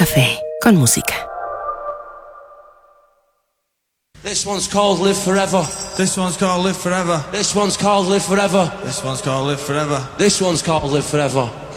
café con música. This one's called Live Forever. This one's called Live Forever. This one's called Live Forever. This one's called Live Forever. This one's called Live Forever.